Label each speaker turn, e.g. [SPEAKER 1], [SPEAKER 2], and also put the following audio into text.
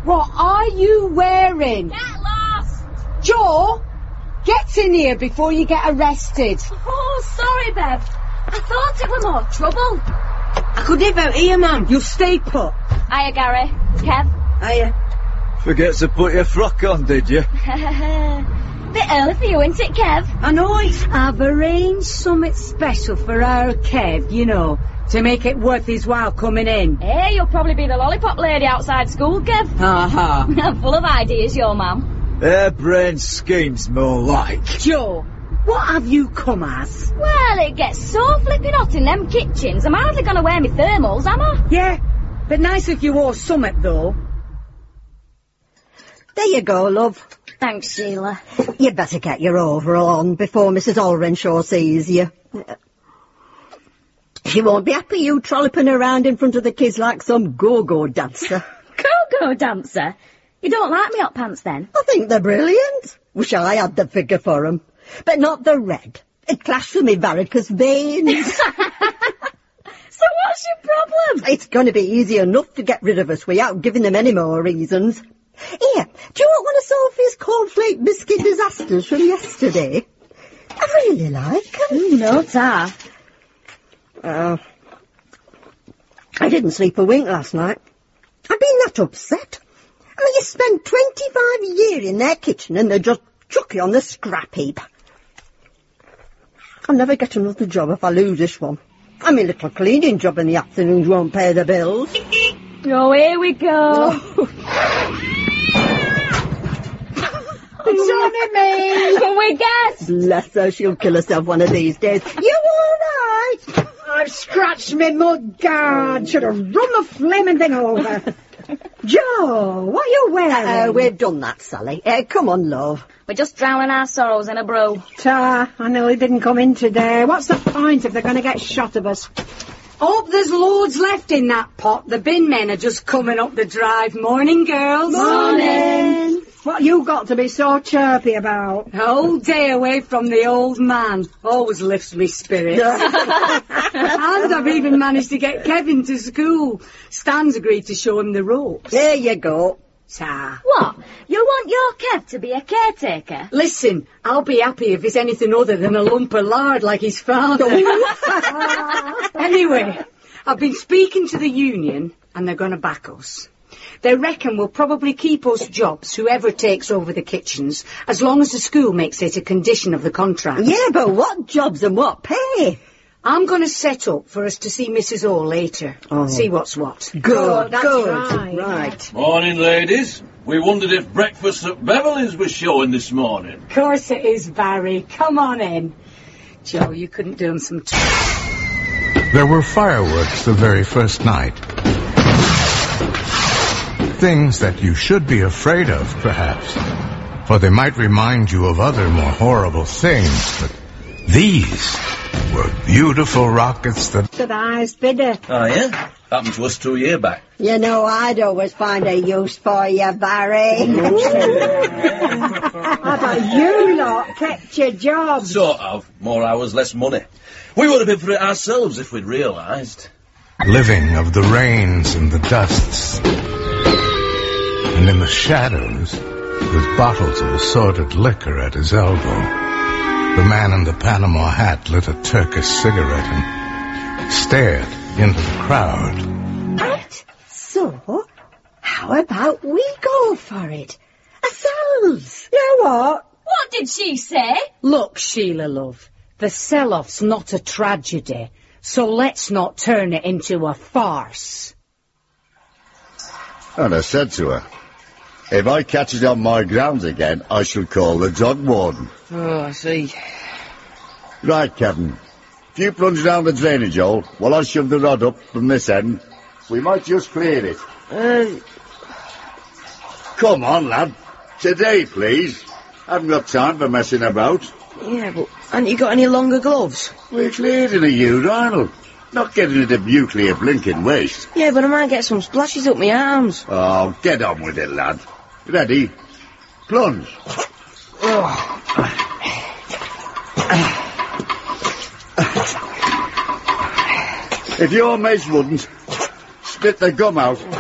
[SPEAKER 1] What are you wearing?
[SPEAKER 2] Get lost!
[SPEAKER 1] Joe, get in here before you get arrested.
[SPEAKER 2] Oh, sorry, Bev. I thought it were more trouble.
[SPEAKER 3] I could live out here, ma'am.
[SPEAKER 1] You stay put.
[SPEAKER 2] Hiya, Gary. Kev.
[SPEAKER 3] Hiya.
[SPEAKER 4] Forget to put your frock on, did you?
[SPEAKER 2] Bit early for you, isn't it, Kev?
[SPEAKER 3] I know it.
[SPEAKER 1] I've arranged something special for our Kev, you know, to make it worth his while coming in.
[SPEAKER 2] Hey, you'll probably be the lollipop lady outside school, Kev.
[SPEAKER 1] Ha
[SPEAKER 2] Full of ideas, your mum.
[SPEAKER 4] Harebrained schemes, more like.
[SPEAKER 1] Joe, what have you come as?
[SPEAKER 2] Well, it gets so flipping hot in them kitchens, I'm hardly going to wear me thermals, am I?
[SPEAKER 1] Yeah, but nice if you wore summit, though.
[SPEAKER 3] There you go, love.
[SPEAKER 2] Thanks, Sheila.
[SPEAKER 3] You better get your overall on before Mrs. Olrenshaw sees you. She won't be happy you trolloping around in front of the kids like some go-go dancer.
[SPEAKER 2] Go-go dancer? You don't like me hot pants, then?
[SPEAKER 3] I think they're brilliant. Wish I had the figure for 'em. But not the red. It clashed with me varicose veins.
[SPEAKER 2] So what's your problem?
[SPEAKER 3] It's going to be easy enough to get rid of us without giving them any more reasons. Here, do you want one of Sophie's cornflake biscuit disasters from yesterday? I really like 'em.
[SPEAKER 2] No, Ta.
[SPEAKER 3] I didn't sleep a wink last night. I've been that upset. I mean, you spend 25 years in their kitchen and they just chuck you on the scrap heap. I'll never get another job if I lose this one. I mean, little cleaning job in the afternoons won't pay the bills.
[SPEAKER 2] Oh, here we go.
[SPEAKER 1] It's on me.
[SPEAKER 2] We guess.
[SPEAKER 3] Bless her, she'll kill herself one of these days. You all right?
[SPEAKER 1] I've scratched me mud guard. Should have run the flaming thing over. Joe, what are you wearing?
[SPEAKER 3] We've done that, Sally. Come on, love.
[SPEAKER 2] We're just drowning our sorrows in a brew.
[SPEAKER 1] Ta, I know he didn't come in today. What's the point if they're going to get shot of us? Hope there's loads left in that pot. The bin men are just coming up the drive. Morning, girls.
[SPEAKER 2] Morning.
[SPEAKER 1] What you got to be so chirpy about? A whole day away from the old man. Always lifts me spirits. And I've even managed to get Kevin to school. Stan's agreed to show him the ropes.
[SPEAKER 3] There you go.
[SPEAKER 1] Ta.
[SPEAKER 2] What? You want your Kev to be a caretaker?
[SPEAKER 1] Listen, I'll be happy if it's anything other than a lump of lard like his father. Anyway, I've been speaking to the union and they're going to back us. They reckon we'll probably keep us jobs, whoever takes over the kitchens, as long as the school makes it a condition of the contract.
[SPEAKER 3] Yeah, but what jobs and what pay?
[SPEAKER 1] I'm going to set up for us to see Mrs. O later. See what's what.
[SPEAKER 3] Good,
[SPEAKER 1] That's
[SPEAKER 3] good.
[SPEAKER 1] right.
[SPEAKER 5] Morning, ladies. We wondered if breakfast at Beverly's was showing this morning.
[SPEAKER 1] Of course it is, Barry. Come on in. Joe, you couldn't do him some...
[SPEAKER 6] There were fireworks the very first night. Things that you should be afraid of, perhaps, for they might remind you of other more horrible things, but these were beautiful rockets that...
[SPEAKER 1] To the highest bidder.
[SPEAKER 5] Oh, yeah? Happened to us 2 years back.
[SPEAKER 3] You know, I'd always find a use for you, Barry.
[SPEAKER 1] How about you lot kept your jobs?
[SPEAKER 5] Sort of. More hours, less money. We would have been for it ourselves if we'd realised.
[SPEAKER 6] living of the rains and the dusts. And in the shadows, with bottles of assorted liquor at his elbow, the man in the Panama hat lit a Turkish cigarette and stared into the crowd.
[SPEAKER 3] Right. So, how about we go for it? Ourselves.
[SPEAKER 1] You know what?
[SPEAKER 2] What did she say?
[SPEAKER 1] Look, Sheila, love, the sell-off's not a tragedy, so let's not turn it into a farce.
[SPEAKER 7] And I said to her, if I catch it on my grounds again, I shall call the dog warden.
[SPEAKER 3] Oh, I see.
[SPEAKER 7] Right, Kevin. If you plunge down the drainage hole while I shove the rod up from this end, we might just clear it. Come on, lad. Today, please. Haven't got time for messing about.
[SPEAKER 3] Yeah, but haven't you got any longer gloves?
[SPEAKER 7] We're cleared in a urinal. Not getting it a nuclear blinking waste.
[SPEAKER 3] Yeah, but I might get some splashes up my arms.
[SPEAKER 7] Oh, get on with it, lad. Ready? Plunge. If your mates wouldn't, spit the gum out